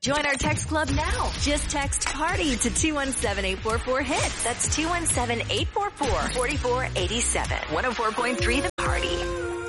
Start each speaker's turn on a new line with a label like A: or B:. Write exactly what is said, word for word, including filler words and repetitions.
A: Join our text club now. Just text PARTY to two one seven, eight four four, HIT. That's two one seven, eight four four, four four eight seven. one oh four point three The